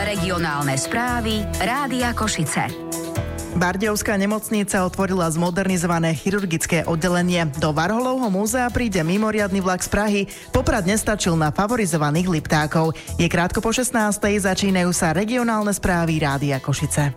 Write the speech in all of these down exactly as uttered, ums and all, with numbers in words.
Regionálne správy Rádia Košice. Bardejovská nemocnica otvorila zmodernizované chirurgické oddelenie. Do Varholovho múzea príde mimoriadny vlak z Prahy. Poprad nestačil na favorizovaných liptákov. Je krátko po šestnástej, začínajú sa regionálne správy Rádia Košice.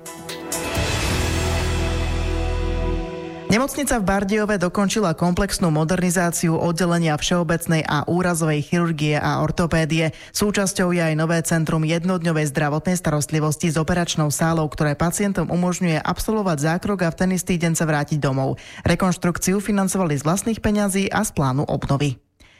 Nemocnica v Bardejove dokončila komplexnú modernizáciu oddelenia všeobecnej a úrazovej chirurgie a ortopédie. Súčasťou je aj nové centrum jednodňovej zdravotnej starostlivosti s operačnou sálou, ktoré pacientom umožňuje absolvovať zákrok a v ten istý deň sa vrátiť domov. Rekonštrukciu financovali z vlastných peňazí a z plánu obnovy.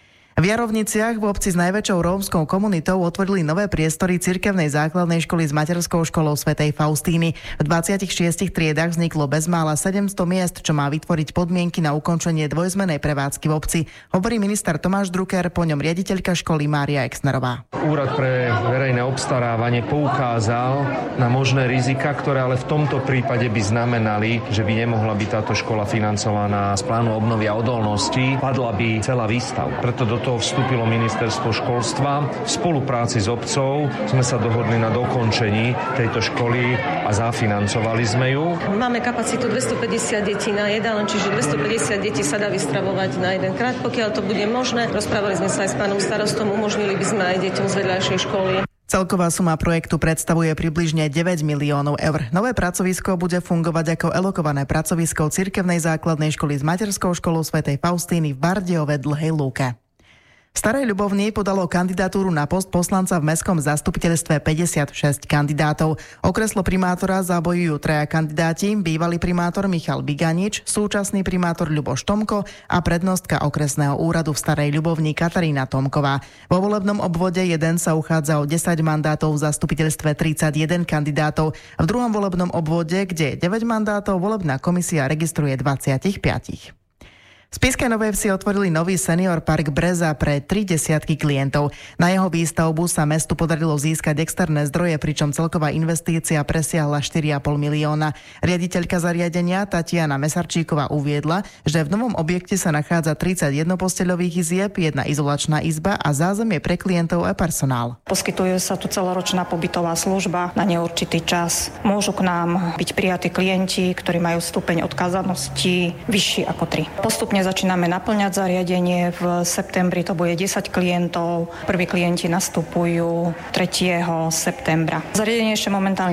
V Jarovniciach v obci s najväčšou rómskou komunitou otvorili nové priestory cirkevnej základnej školy s materskou školou svätej Faustíny. V dvadsiatich šiestich triedach vzniklo bezmála sedemsto miest, čo má vytvoriť podmienky na ukončenie dvojzmennej prevádzky v obci, hovorí minister Tomáš Drucker, po ňom riaditeľka školy Mária Exnerová. Úrad pre verejné obstarávanie poukázal na možné rizika, ktoré ale v tomto prípade by znamenali, že by nemohla byť táto škola financovaná z plánu obnovy a odolnosti, padla by celá výstava. Preto do toho vstúpilo ministerstvo školstva. V spolupráci s obcov sme sa dohodli na dokončení tejto školy a zafinancovali sme ju. Máme kapacitu dvestopäťdesiat detí na jedálni, čiže dvestopäťdesiat detí sa dá vystravovať na jeden krát, pokiaľ to bude možné. Rozprávali sme sa aj s pánom starostom, umožnili by sme aj deťom z vedľajšej školy. Celková suma projektu predstavuje približne deväť miliónov eur. Nové pracovisko bude fungovať ako elokované pracovisko cirkevnej základnej školy s materskou školou svätej Faustíny v Bardejove Dlhej Lúke. V Starej Ľubovni podalo kandidatúru na post poslanca v mestskom zastupiteľstve päťdesiatšesť kandidátov. O kreslo primátora zabojujú traja kandidáti, bývalý primátor Michal Biganič, súčasný primátor Ľuboš Tomko a prednostka okresného úradu v Starej Ľubovni Katarína Tomková. Vo volebnom obvode jeden sa uchádza o desať mandátov, v zastupiteľstve tridsaťjeden kandidátov. V druhom volebnom obvode, kde je deväť mandátov, volebná komisia registruje dvadsaťpäť. V Spišskej Novej Vsi otvorili nový senior park Breza pre tri desiatky klientov. Na jeho výstavbu sa mestu podarilo získať externé zdroje, pričom celková investícia presiahla štyri a pol milióna. Riaditeľka zariadenia Tatiana Mesarčíková uviedla, že v novom objekte sa nachádza tridsať jednoposteľových izieb, jedna izolačná izba a zázemie pre klientov a personál. Poskytuje sa tu celoročná pobytová služba na neurčitý čas. Môžu k nám byť prijatí klienti, ktorí majú stupeň odkázanosti vyšší ako tri. Postupne začíname naplňať zariadenie. V septembri to bude desať klientov. Prví klienti nastupujú tretieho septembra. Zariadenie ešte momentálne